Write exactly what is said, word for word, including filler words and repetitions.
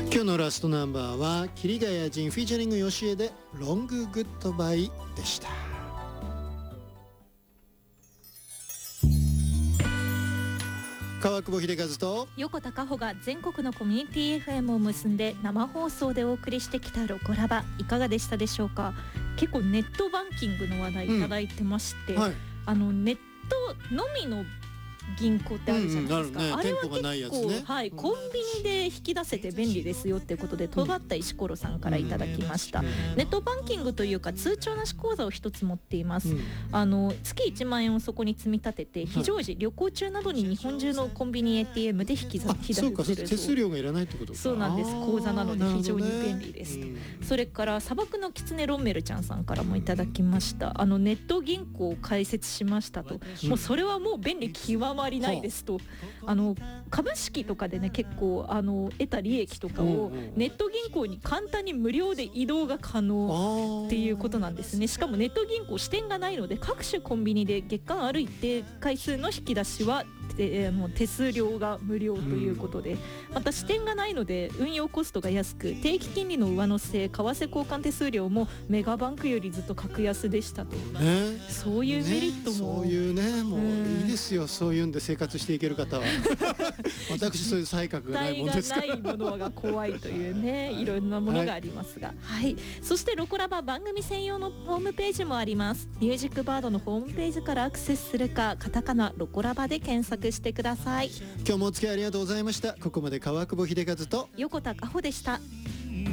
今日のラストナンバーは桐ヶ谷仁フィーチャリング吉江でロンググッドバイでした。川久保秀和と横田加穂が全国のコミュニティ エフエム を結んで生放送でお送りしてきたロコラバ、いかがでしたでしょうか。結構ネットバンキングの話題いただいてまして、うんはい、あのネットのみの銀行ってあるじゃないですか、うんうんね、あれは結構、ねはい、コンビニで引き出せて便利ですよっていうことで、とがった石ころさんからいただきました、うん、ネットバンキングというか通帳なし口座を一つ持っています、うん、あの月いちまんえんをそこに積み立てて非常時、はい、旅行中などに日本中のコンビニ エーティーエム で引き出せると。 手数料がいらないってことか。 そうなんです。口座なので非常に便利です、ねうん、それから砂漠のキツネロンメルちゃんさんからもいただきました。あのネット銀行を開設しましたと、うん、もうそれはもう便利極まりないですと、あの株式とかでね結構あの得た利益とかをネット銀行に簡単に無料で移動が可能っていうことなんですね。しかもネット銀行支店がないので各種コンビニで月間ある一定回数の引き出しはでもう手数料が無料ということで、また支店がないので運用コストが安く、定期金利の上乗せ、為替交換手数料もメガバンクよりずっと格安でしたと、ね、そういうメリットも、 ね、そういうねもういいですよ、そういうんで生活していける方は私そういう才覚がないものですから、 ないものが怖いというねいろんなものがありますが、はい、はい、そしてロコラバ番組専用のホームページもあります。ミュージックバードのホームページからアクセスするか、カタカナロコラバで検索してください。 今日もお付き合いありがとうございました。ここまで川久保秀和と横田加穂でした。